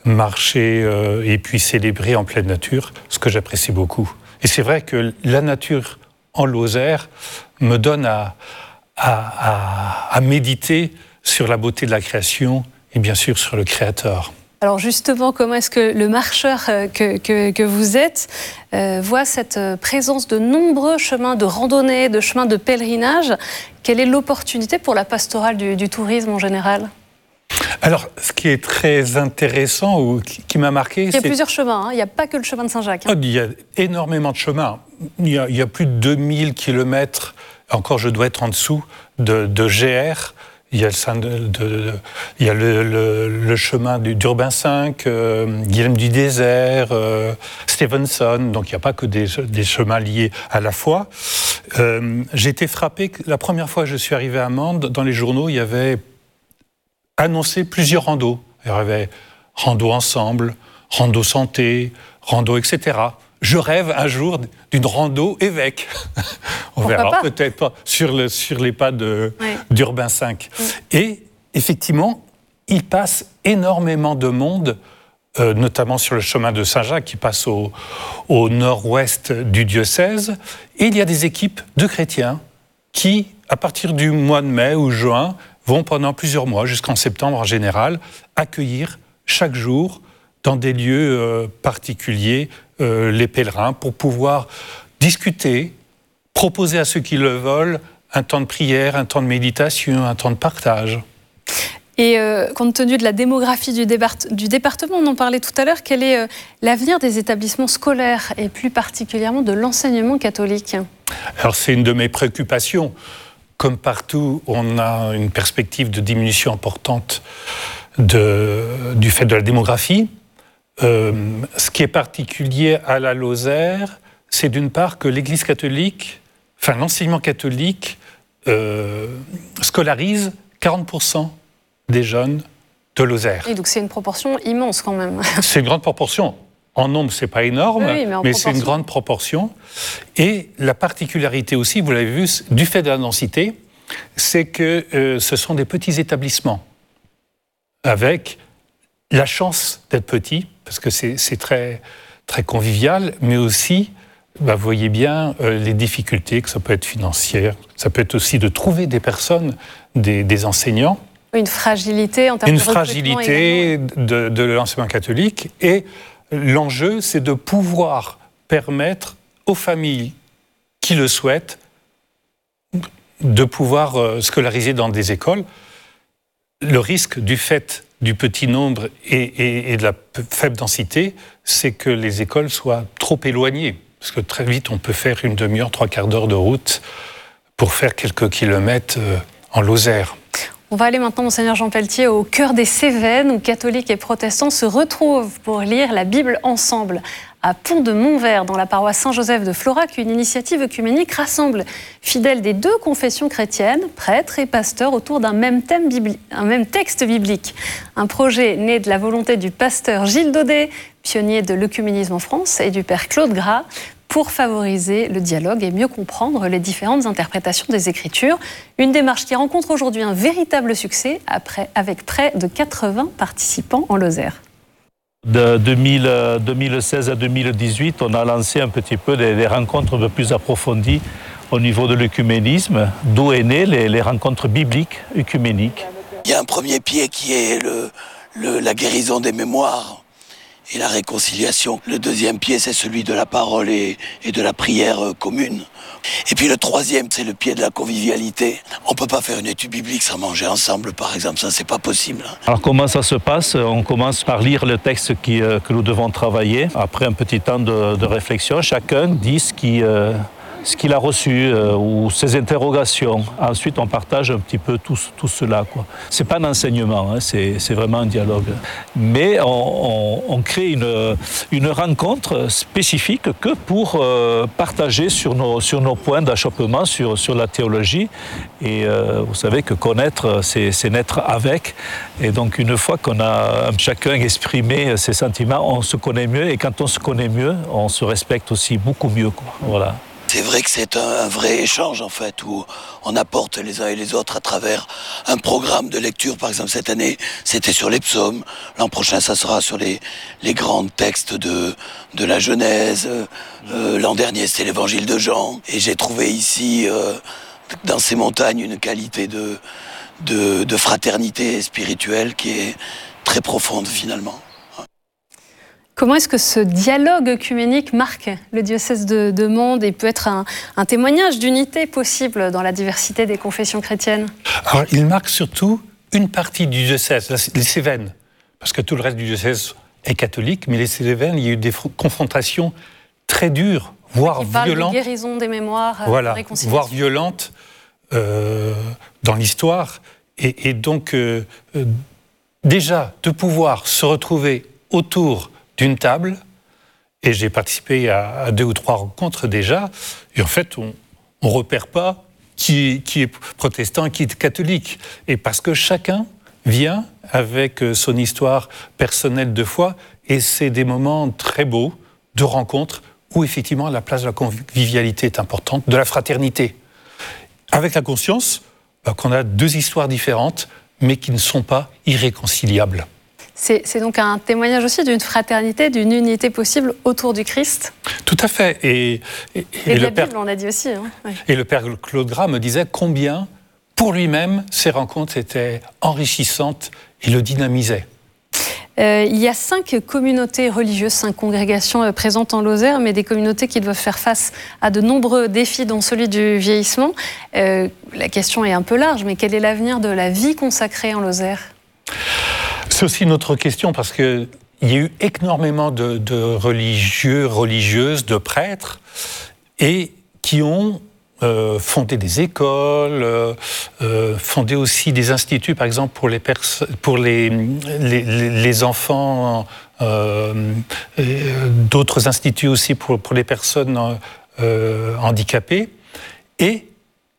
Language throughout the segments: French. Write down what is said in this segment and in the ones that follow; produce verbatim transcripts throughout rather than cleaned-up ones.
marcher euh, et puis célébrer en pleine nature, ce que j'apprécie beaucoup. Et c'est vrai que la nature en Lozère me donne à, à, à, à méditer sur la beauté de la création et bien sûr sur le Créateur. Alors justement, comment est-ce que le marcheur que, que, que vous êtes euh, voit cette présence de nombreux chemins de randonnée, de chemins de pèlerinage? Quelle est l'opportunité pour la pastorale du, du tourisme en général? Alors, ce qui est très intéressant ou qui, qui m'a marqué, il y a c'est... plusieurs chemins, hein. Il n'y a pas que le chemin de Saint-Jacques. Hein. Il y a énormément de chemins. Il y a, il y a plus de deux mille kilomètres, encore je dois être en dessous, de, de G R. Il y a le, de, de, de, il y a le, le, le chemin du, d'Urbain cinq, euh, Guillaume du Désert, euh, Stevenson, donc il n'y a pas que des, des chemins liés à la foi. Euh, j'ai été frappé, la première fois que je suis arrivé à Mende, dans les journaux, il y avait annoncé plusieurs randos. Il y avait rando ensemble, rando santé, rando et cetera. Je rêve un jour d'une rando évêque. On Pourquoi verra pas peut-être pas sur, le, sur les pas de, oui. d'Urbain cinq. Oui. Et effectivement, il passe énormément de monde, euh, notamment sur le chemin de Saint-Jacques qui passe au, au nord-ouest du diocèse. Et il y a des équipes de chrétiens qui, à partir du mois de mai ou juin, vont pendant plusieurs mois, jusqu'en septembre en général, accueillir chaque jour dans des lieux euh, particuliers euh, les pèlerins pour pouvoir discuter, proposer à ceux qui le veulent un temps de prière, un temps de méditation, un temps de partage. Et euh, compte tenu de la démographie du, débart- du département, on en parlait tout à l'heure, quel est euh, l'avenir des établissements scolaires et plus particulièrement de l'enseignement catholique? Alors c'est une de mes préoccupations. Comme partout, on a une perspective de diminution importante de, du fait de la démographie. Euh, ce qui est particulier à la Lozère, c'est d'une part que l'Église catholique, enfin l'enseignement catholique, euh, scolarise quarante pour cent des jeunes de Lozère. Et donc c'est une proportion immense quand même. C'est une grande proportion. En nombre, c'est pas énorme, oui, mais, mais c'est une grande proportion. Et la particularité aussi, vous l'avez vu, du fait de la densité, c'est que euh, ce sont des petits établissements avec la chance d'être petits, parce que c'est, c'est très, très convivial, mais aussi, bah, vous voyez bien euh, les difficultés, que ça peut être financière, ça peut être aussi de trouver des personnes, des, des enseignants. Une fragilité en termes une de fragilité de, de l'enseignement catholique. Et l'enjeu, c'est de pouvoir permettre aux familles qui le souhaitent de pouvoir euh, scolariser dans des écoles. Le risque du fait du petit nombre et, et, et de la faible densité, c'est que les écoles soient trop éloignées. Parce que très vite, on peut faire une demi-heure, trois quarts d'heure de route pour faire quelques kilomètres euh, en Lozère. On va aller maintenant, Monseigneur Jean Pelletier, au cœur des Cévennes, où catholiques et protestants se retrouvent pour lire la Bible ensemble. À Pont-de-Montvert, dans la paroisse Saint-Joseph de Florac, une initiative œcuménique rassemble fidèles des deux confessions chrétiennes, prêtres et pasteurs, autour d'un même, thème bibli- un même texte biblique. Un projet né de la volonté du pasteur Gilles Daudet, pionnier de l'œcuménisme en France, et du père Claude Gras, pour favoriser le dialogue et mieux comprendre les différentes interprétations des Écritures. Une démarche qui rencontre aujourd'hui un véritable succès après, avec près de quatre-vingts participants en Lozère. De deux mille seize à deux mille dix-huit, on a lancé un petit peu des, des rencontres un peu plus approfondies au niveau de l'œcuménisme, d'où est né les, les rencontres bibliques œcuméniques. Il y a un premier pied qui est le, le, la guérison des mémoires et la réconciliation. Le deuxième pied, c'est celui de la parole et, et de la prière commune. Et puis le troisième, c'est le pied de la convivialité. On ne peut pas faire une étude biblique sans manger ensemble, par exemple, ça, c'est pas possible. Alors comment ça se passe? On commence par lire le texte qui, euh, que nous devons travailler. Après un petit temps de, de réflexion, chacun dit ce qui... Euh, ce qu'il a reçu euh, ou ses interrogations. Ensuite, on partage un petit peu tout, tout cela, quoi. C'est pas un enseignement, hein, c'est, c'est vraiment un dialogue. Mais on, on, on crée une, une rencontre spécifique que pour euh, partager sur nos, sur nos points d'achoppement, sur, sur la théologie. Et euh, vous savez que connaître, c'est, c'est naître avec. Et donc, une fois qu'on a chacun exprimé ses sentiments, on se connaît mieux. Et quand on se connaît mieux, on se respecte aussi beaucoup mieux, quoi. Voilà. c'est vrai que c'est un, un vrai échange en fait, où on apporte les uns et les autres à travers un programme de lecture. Par exemple, cette année, c'était sur les psaumes. L'an prochain, ça sera sur les, les grands textes de, de la Genèse. Euh, l'an dernier, c'était l'évangile de Jean. Et j'ai trouvé ici, euh, dans ces montagnes, une qualité de, de, de fraternité spirituelle qui est très profonde finalement. Comment est-ce que ce dialogue œcuménique marque le diocèse de, de Mende et peut être un, un témoignage d'unité possible dans la diversité des confessions chrétiennes? Alors, il marque surtout une partie du diocèse, les Cévennes, parce que tout le reste du diocèse est catholique, mais les Cévennes, il y a eu des confrontations très dures, voire qui parle violentes. De guérison des mémoires, voilà, de réconciliation. Voire violentes euh, dans l'histoire. Et, et donc, euh, euh, déjà, de pouvoir se retrouver autour d'une table, et j'ai participé à, à deux ou trois rencontres déjà, et en fait, on ne repère pas qui, qui est protestant et qui est catholique. Et parce que chacun vient avec son histoire personnelle de foi, et c'est des moments très beaux de rencontres où effectivement la place de la convivialité est importante, de la fraternité. Avec la conscience bah, qu'on a deux histoires différentes, mais qui ne sont pas irréconciliables. C'est, c'est donc un témoignage aussi d'une fraternité, d'une unité possible autour du Christ. Tout à fait. Et, et, et, et de le la père, Bible, on a dit aussi. Hein. Ouais. Et le père Claude Gras me disait combien, pour lui-même, ces rencontres étaient enrichissantes et le dynamisaient. Euh, il y a cinq communautés religieuses, cinq congrégations euh, présentes en Lozère, mais des communautés qui doivent faire face à de nombreux défis, dont celui du vieillissement. Euh, la question est un peu large, mais quel est l'avenir de la vie consacrée en Lozère ? C'est aussi une autre question, parce qu'il y a eu énormément de, de religieux, religieuses, de prêtres, et qui ont euh, fondé des écoles, euh, fondé aussi des instituts, par exemple, pour les, perso- pour les, les, les enfants, euh, et d'autres instituts aussi pour, pour les personnes euh, handicapées, et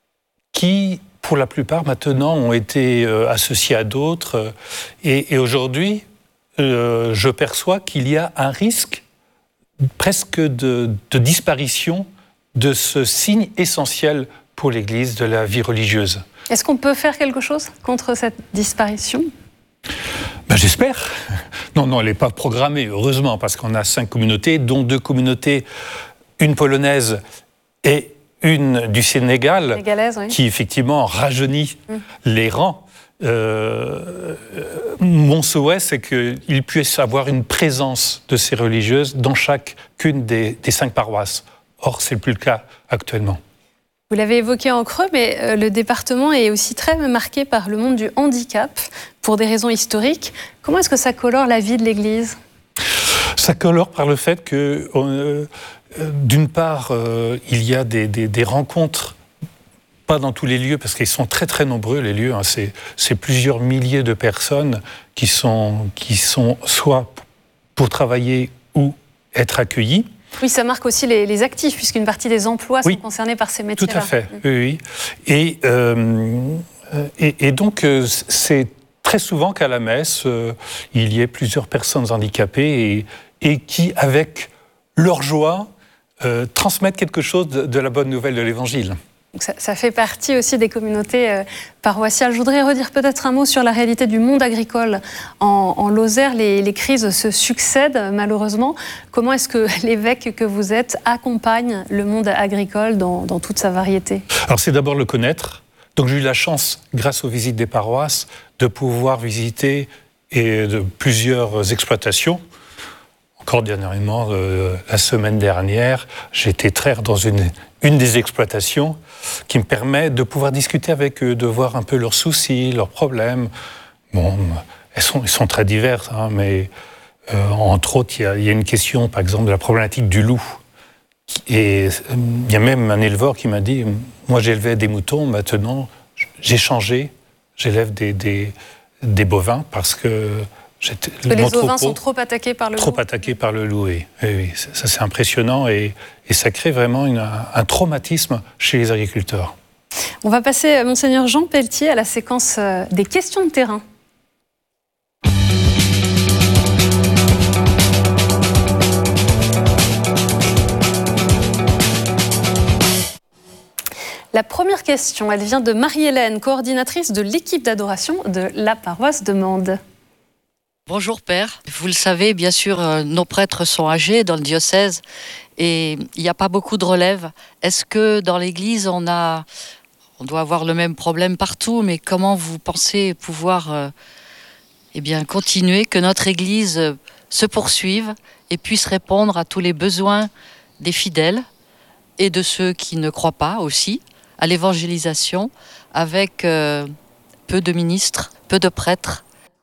qui, pour la plupart, maintenant, ont été euh, associés à d'autres. Euh, et, et aujourd'hui, euh, je perçois qu'il y a un risque presque de, de disparition de ce signe essentiel pour l'Église de la vie religieuse. Est-ce qu'on peut faire quelque chose contre cette disparition ? Ben, j'espère. Non, non, elle n'est pas programmée, heureusement, parce qu'on a cinq communautés, dont deux communautés, une polonaise et une du Sénégal, oui. qui effectivement rajeunit mmh. les rangs. Euh, mon souhait, c'est qu'il puisse avoir une présence de ces religieuses dans chacune des, des cinq paroisses. Or, ce n'est plus le cas actuellement. Vous l'avez évoqué en creux, mais euh, le département est aussi très marqué par le monde du handicap, pour des raisons historiques. Comment est-ce que ça colore la vie de l'Église ? Ça colore par le fait que... Euh, D'une part, euh, il y a des, des, des rencontres, pas dans tous les lieux, parce qu'ils sont très très nombreux les lieux, hein, c'est, c'est plusieurs milliers de personnes qui sont, qui sont soit pour travailler ou être accueillies. Oui, ça marque aussi les, les actifs, puisqu'une partie des emplois oui, sont concernés par ces métiers-là. Tout à fait, oui. oui. Et, euh, et, et donc, c'est très souvent qu'à la messe, euh, il y ait plusieurs personnes handicapées et, et qui, avec leur joie, Euh, transmettre quelque chose de, de la bonne nouvelle de l'Évangile. Donc ça, ça fait partie aussi des communautés euh, paroissiales. Je voudrais redire peut-être un mot sur la réalité du monde agricole. En, en Lozère, les, les crises se succèdent malheureusement. Comment est-ce que l'évêque que vous êtes accompagne le monde agricole dans, dans toute sa variété ? Alors c'est d'abord le connaître. Donc j'ai eu la chance, grâce aux visites des paroisses, de pouvoir visiter et de plusieurs exploitations. Encore dernièrement, euh, la semaine dernière, j'ai été traire dans une, une des exploitations qui me permet de pouvoir discuter avec eux, de voir un peu leurs soucis, leurs problèmes. Bon, elles sont, elles sont très diverses, hein, mais euh, entre autres, il y, a, il y a une question, par exemple, de la problématique du loup. Et euh, il y a même un éleveur qui m'a dit, moi j'élevais des moutons, maintenant j'ai changé, j'élève des, des, des bovins parce que... J'étais, que les ovins sont trop attaqués par le trop loup. Trop attaqués par le loup, oui. oui, oui. Ça, c'est impressionnant et, et ça crée vraiment une, un traumatisme chez les agriculteurs. On va passer, Monseigneur Jean Pelletier, à la séquence des questions de terrain. La première question, elle vient de Marie-Hélène, coordinatrice de l'équipe d'adoration de la paroisse de Mende. Bonjour Père. Vous le savez, bien sûr, nos prêtres sont âgés dans le diocèse et il n'y a pas beaucoup de relève. Est-ce que dans l'Église, on a, on doit avoir le même problème partout, mais comment vous pensez pouvoir euh, eh bien, continuer, que notre Église euh, se poursuive et puisse répondre à tous les besoins des fidèles et de ceux qui ne croient pas aussi, à l'évangélisation, avec euh, peu de ministres, peu de prêtres?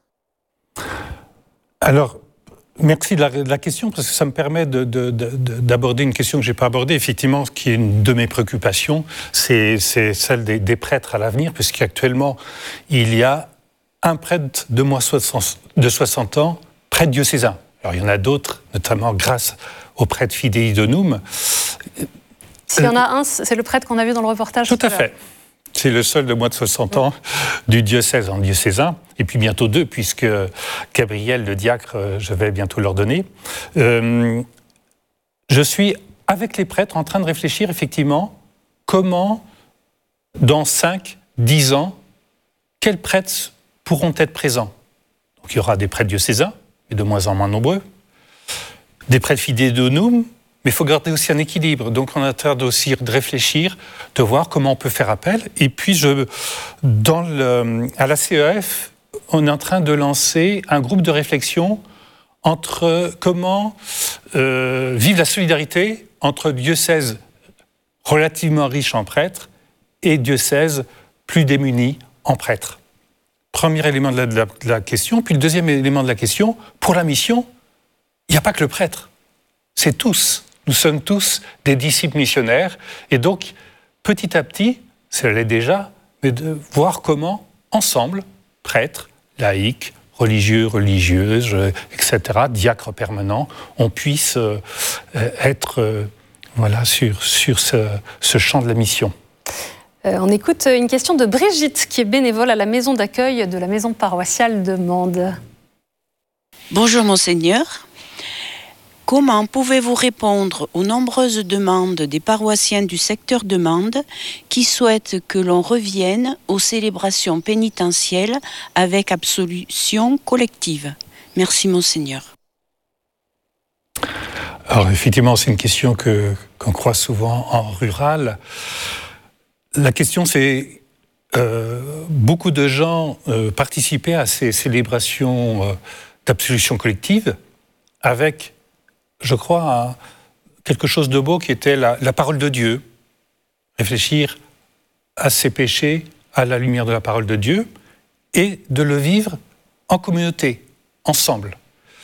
Alors, merci de la, de la question, parce que ça me permet de, de, de, d'aborder une question que je n'ai pas abordée, effectivement, qui est une de mes préoccupations, c'est, c'est celle des, des prêtres à l'avenir, puisqu'actuellement, il y a un prêtre de moins de soixante ans, prêtre diocésain. Alors, il y en a d'autres, notamment grâce au prêtre Fidei Donum. S'il y en a un, c'est le prêtre qu'on a vu dans le reportage. Tout à fait. C'est le seul de moins de soixante ans du diocèse en diocésain, et puis bientôt deux, puisque Gabriel, le diacre, je vais bientôt l'ordonner. Euh, je suis, avec les prêtres, en train de réfléchir effectivement comment, dans cinq, dix ans, quels prêtres pourront être présents. Donc il y aura des prêtres diocésains, mais de moins en moins nombreux, des prêtres Fidei Donum, mais il faut garder aussi un équilibre. Donc on est en train aussi de réfléchir, de voir comment on peut faire appel. Et puis je, dans le, à la C E F, on est en train de lancer un groupe de réflexion entre comment euh, vivre la solidarité entre diocèses relativement riches en prêtres et diocèses plus démunis en prêtres. Premier élément de la, de la, de la question. Puis le deuxième élément de la question, pour la mission, il n'y a pas que le prêtre, c'est tous. Nous sommes tous des disciples missionnaires. Et donc, petit à petit, ça l'est déjà, mais de voir comment, ensemble, prêtres, laïcs, religieux, religieuses, et cetera, diacres permanents, on puisse euh, être euh, voilà, sur, sur ce, ce champ de la mission. Euh, on écoute une question de Brigitte, qui est bénévole à la maison d'accueil de la maison paroissiale de Mende. Bonjour Monseigneur. Comment pouvez-vous répondre aux nombreuses demandes des paroissiens du secteur de Mende qui souhaitent que l'on revienne aux célébrations pénitentielles avec absolution collective? Merci Monseigneur. Alors effectivement, c'est une question que, qu'on croise souvent en rural. La question, c'est euh, beaucoup de gens euh, participaient à ces célébrations euh, d'absolution collective avec, je crois, quelque chose de beau qui était la, la parole de Dieu. Réfléchir à ses péchés à la lumière de la parole de Dieu et de le vivre en communauté, ensemble.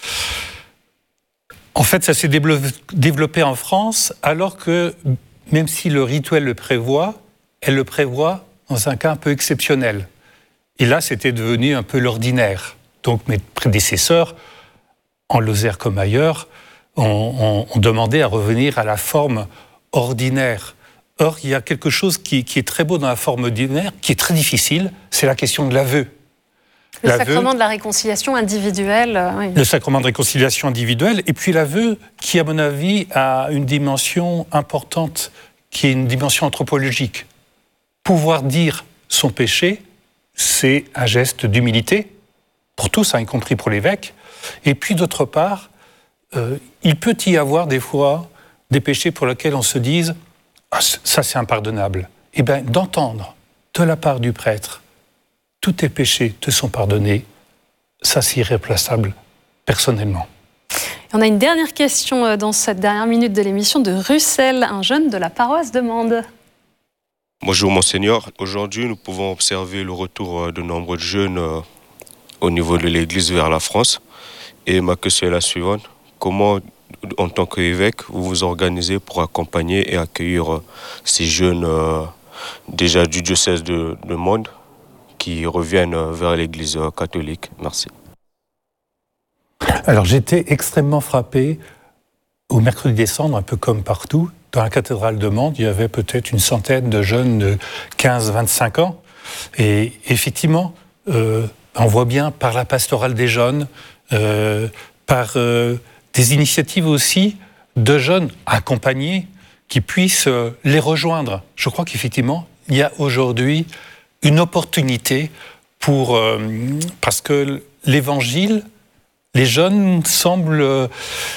En fait, ça s'est développé en France alors que, même si le rituel le prévoit, elle le prévoit dans un cas un peu exceptionnel. Et là, c'était devenu un peu l'ordinaire. Donc mes prédécesseurs, en Lozère comme ailleurs, ont, ont, ont demandé à revenir à la forme ordinaire. Or, il y a quelque chose qui, qui est très beau dans la forme ordinaire, qui est très difficile, c'est la question de l'aveu. Le l'aveu, sacrement de la réconciliation individuelle. Euh, oui. Le sacrement de réconciliation individuelle, et puis l'aveu qui, à mon avis, a une dimension importante, qui est une dimension anthropologique. Pouvoir dire son péché, c'est un geste d'humilité, pour tous, hein, y compris pour l'évêque. Et puis, d'autre part, euh, il peut y avoir des fois des péchés pour lesquels on se dise « Ah, ça, c'est impardonnable ». Eh bien, d'entendre de la part du prêtre « Tous tes péchés te sont pardonnés », ça, c'est irréplaçable, personnellement. On a une dernière question dans cette dernière minute de l'émission de Russell, un jeune de la paroisse de Mende. Bonjour Monseigneur. Aujourd'hui, nous pouvons observer le retour de nombreux jeunes euh, au niveau de l'Église vers la France. Et ma question est la suivante. Comment, en tant qu'évêque, vous vous organisez pour accompagner et accueillir euh, ces jeunes euh, déjà du diocèse de, de Mende qui reviennent euh, vers l'Église euh, catholique? Merci. Alors j'étais extrêmement frappé au mercredi des Cendres, un peu comme partout. Dans la cathédrale de Mende, il y avait peut-être une centaine de jeunes de quinze à vingt-cinq ans. Et effectivement, euh, on voit bien par la pastorale des jeunes, euh, par euh, des initiatives aussi de jeunes accompagnés qui puissent euh, les rejoindre. Je crois qu'effectivement, il y a aujourd'hui une opportunité pour... Euh, parce que l'Évangile, les jeunes semblent